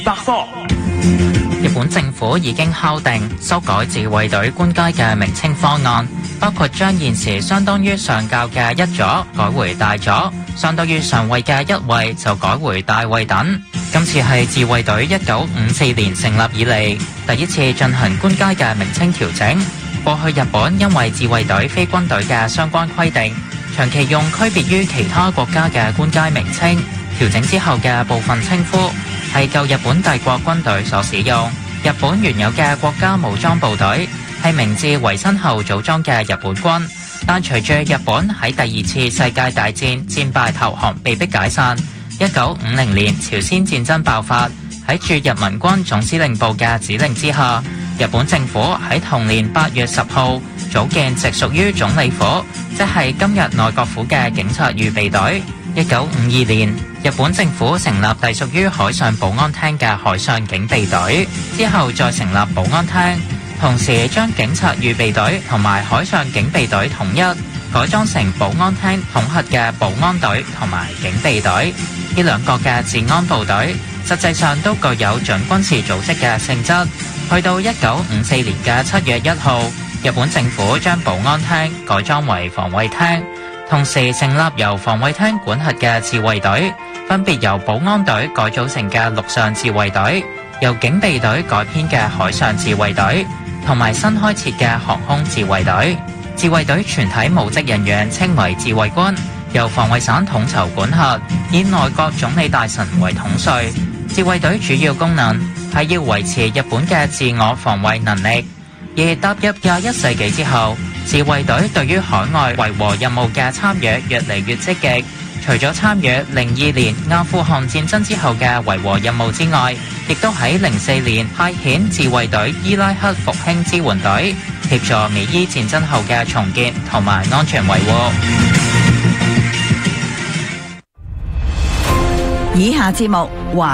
百科。 日本政府已經敲定修改自衛隊官階嘅名稱方案，包括將現時相當於上校嘅一佐改為大佐，相當於上尉嘅一尉就改為大尉等。今次係自衛隊1954年成立以嚟第一次進行官階嘅名稱調整。過去日本因為自衛隊非軍隊嘅相關規定，長期用區別於其他國家嘅官階名稱，調整之後嘅部分稱呼係舊日本帝國軍隊所使用。日本原有嘅國家武裝部隊係明治維新後組裝嘅日本軍，但隨住日本喺第二次世界大戰戰敗投降被迫解散，1950年朝鮮戰爭爆發，喺駐日民軍總司令部嘅指令之下，日本政府喺同年8月10號組建直屬於總理府，即係今日內閣府嘅警察預備隊。1952年，日本政府成立隸屬於海上保安廳嘅海上警備隊，之後再成立保安廳，同時將警察預備隊同埋海上警備隊統一，改裝成保安廳統合嘅保安隊同埋警備隊。呢兩個嘅治安部隊實際上都具有準軍事組織嘅性質。去到1954年嘅7月1號，日本政府將保安廳改裝為防衛廳，同時成立由防衛廳管轄嘅自衛隊，分別由保安隊改組成嘅陸上自衛隊，由警備隊改編嘅海上自衛隊，同埋新開設嘅航空自衛隊。自衛隊全體武職人員稱為自衛軍，由防衛省統籌管轄，以內閣總理大臣為統帥。自衛隊主要功能係要維持日本嘅自我防衛能力。而踏入21世紀之後，自衛隊對於海外維和任務嘅參與越嚟越積極。除咗參與02年阿富汗戰爭之後嘅維和任務之外，亦都喺04年派遣自衛隊伊拉克復興支援隊，協助美伊戰爭後嘅重建同埋安全維護。 以下節目